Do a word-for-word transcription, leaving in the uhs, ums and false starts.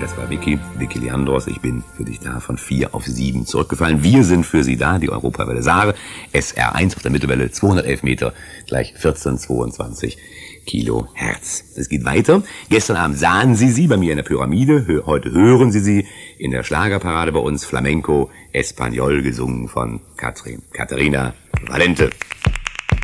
Das war Vicky, Vicky Leandros. Ich bin für dich da von vier auf sieben zurückgefallen. Wir sind für Sie da, die Europawelle Saare. S R eins auf der Mittelwelle, zweihundertelf Meter, gleich vierzehnhundertzweiundzwanzig Kilohertz. Es geht weiter. Gestern Abend sahen Sie sie bei mir in der Pyramide. Heute hören Sie sie in der Schlagerparade bei uns. Flamenco Español, gesungen von Katrin, Katharina Valente.